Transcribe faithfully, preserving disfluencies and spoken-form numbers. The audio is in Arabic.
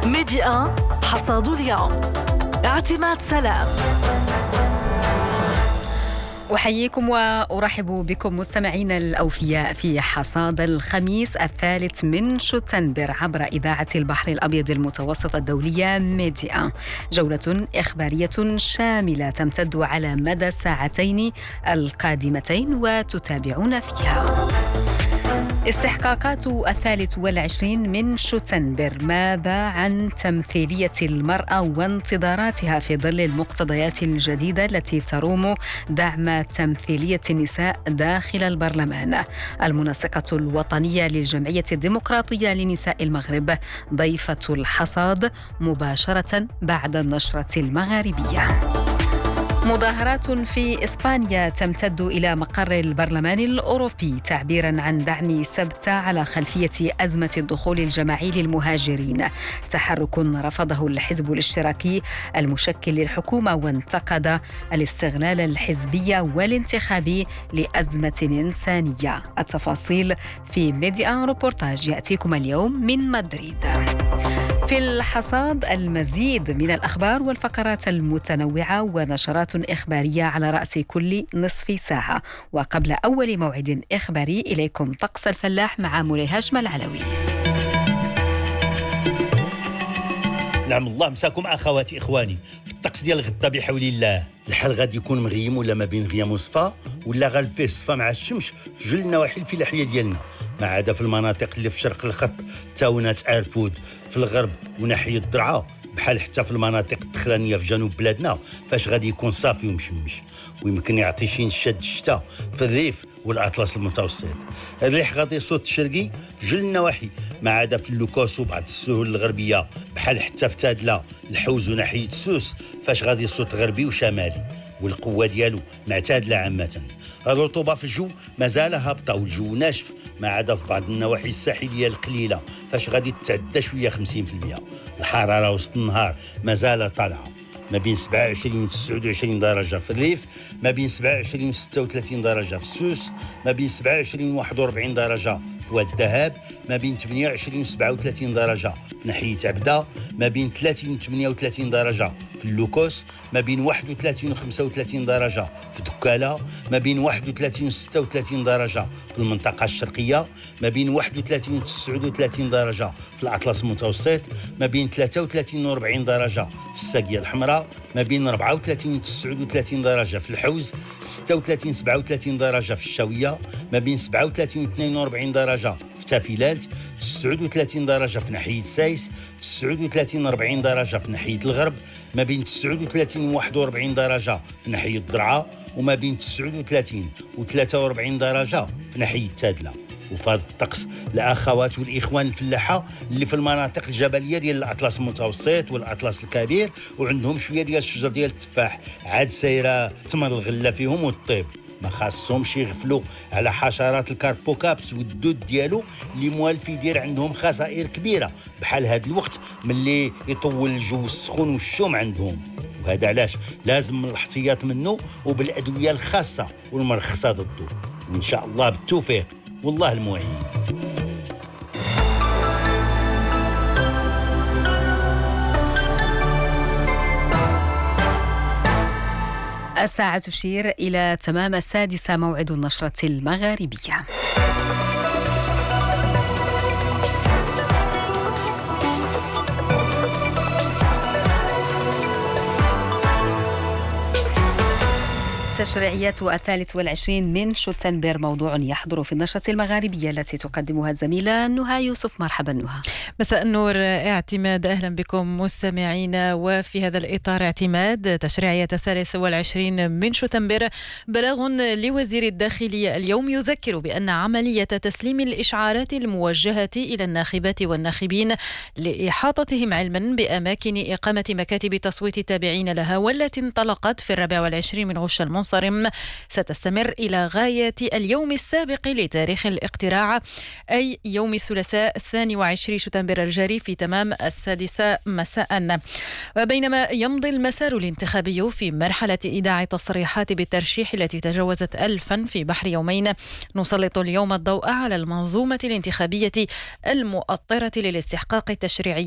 ميديا حصاد اليوم. اعتماد سلام. أحييكم وأرحب بكم مستمعين الأوفياء في حصاد الخميس الثالث من شتنبر عبر إذاعة البحر الأبيض المتوسط الدولية ميديا. جولة إخبارية شاملة تمتد على مدى الساعتين القادمتين وتتابعون فيها. استحقاقات الثالث والعشرين من شتنبر. ماذا عن تمثيلية المرأة وانتظاراتها في ظل المقتضيات الجديدة التي تروم دعم تمثيلية النساء داخل البرلمان؟ المنسقة الوطنية للجمعية الديمقراطية لنساء المغرب ضيفة الحصاد مباشرة بعد النشرة المغاربية. مظاهرات في إسبانيا تمتد إلى مقر البرلمان الأوروبي تعبيراً عن دعم سبتة على خلفية أزمة الدخول الجماعي للمهاجرين. تحرك رفضه الحزب الاشتراكي المشكل للحكومة وانتقد الاستغلال الحزبي والانتخابي لأزمة إنسانية. التفاصيل في ميديا روبورتاج يأتيكم اليوم من مدريد. في الحصاد المزيد من الأخبار والفقرات المتنوعة ونشرات إخبارية على رأس كل نصف ساعة. وقبل أول موعد إخباري إليكم طقس الفلاح مع مولاي هاشم العلوي. نعم الله مساكم أخواتي إخواني. في الطقس ديال غدا بحول الله الحال غادي يكون مغيم ولا ما بين غيام وصفا ولا غالب فيه الصفا مع الشمس في جل النواحي الفلاحية ديالنا، ما عدا في المناطق اللي في شرق الخط تاونات عرفود في الغرب وناحية الدرعا، بحال حتى في المناطق الدخلانية في جنوب بلادنا فاش غادي يكون صافي ومشمش، ويمكن يعطي شي نشاد الشتاء في الريف والأطلس المتوسط. الريح غادي يصوت شرقي في جل النواحي، ما عدا في اللوكوس وبعض السهول الغربية بحال حتى في تادلة الحوز وناحية السوس فاش غادي يصوت غربي وشمالي، والقوة ديالو معتادلة عامة. الرطوبة في الجو مازال هابطة والجو ناشف، ما عدا في بعض النواحي الساحلية القليلة فاش غادي تتعدى شوية خمسين بالمئة. الحرارة وسط النهار مازال طالعة ما بين سبعة وعشرين و تسعة وعشرين درجة في الريف، ما بين سبعة وعشرين و ستة وثلاثين درجة في السوس، ما بين سبعة وعشرين و واحد وأربعين درجة في واد الذهب، ما بين ثمانية وعشرين و سبعة وثلاثين درجة في ناحية عبدة، ما بين ثلاثين و ثمانية وثلاثين درجة في اللوكوس، ما بين واحد وثلاثين و خمسة وثلاثين درجة في دكالة، ما بين واحد وثلاثين و ستة وثلاثين درجة في المنطقة الشرقية، ما بين واحد وثلاثين و تسعة وثلاثين درجة في الأطلس المتوسط، ما بين ثلاثة وثلاثين و أربعين درجة في الساقية الحمراء، ما بين أربعة وثلاثين و تسعة وثلاثين درجة في الحوز، ستة وثلاثين و سبعة وثلاثين درجة في الشاوية، ما بين سبعة وثلاثين و اثنين وأربعين درجة في تافيلالت، تسعة وثلاثين درجة في ناحية سايس، تسعة وثلاثين و أربعين درجة في ناحية الغرب، ما بين تسعة وثلاثين و واحد وأربعين درجة في ناحية الدرعا، وما بين تسعة وثلاثين و ثلاثة وأربعين درجة في ناحية تادلة. وفي هذا الطقس الأخوات والإخوان الفلاحة اللي في المناطق الجبلية ديال الأطلس المتوسط والأطلس الكبير وعندهم شوية ديال الشجر ديال التفاح عاد سايرة ثمر الغلة فيهم والطيب، ما خاصهمش يغفلوا على حشرات الكاربوكابس والدود ديالو اللي موالف يدير عندهم خسائر كبيرة بحال هذا الوقت ملي يطول الجو السخون والشوم عندهم. وهذا علاش لازم الاحتياط منه وبالأدوية الخاصة والمرخصة ضده، وإن شاء الله بالتوفيق والله المعين. الساعة تشير إلى تمام السادسة موعد النشرة المغاربية. تشريعيات الثالث والعشرين من شتنبر موضوع يحضر في النشرة المغاربية التي تقدمها الزميلة نهى يوسف. مرحبا نهى. مساء النور اعتماد، أهلا بكم مستمعينا. وفي هذا الإطار اعتماد تشريعيات الثالث والعشرين من شتنبر بلاغ لوزير الداخلية اليوم يذكر بأن عملية تسليم الإشعارات الموجهة إلى الناخبات والناخبين لإحاطتهم علما بأماكن إقامة مكاتب تصويت التابعين لها والتي انطلقت في الرابع والعشرين من غش المنصرم ستستمر إلى غاية اليوم السابق لتاريخ الاقتراع، أي يوم الثلاثاء الثاني وعشرين شتنبر الجاري في تمام السادسة مساء. وبينما يمضي المسار الانتخابي في مرحلة إيداع التصريحات بالترشيح التي تجاوزت ألفا في بحر يومين، نسلط اليوم الضوء على المنظومة الانتخابية المؤطرة للاستحقاق التشريعي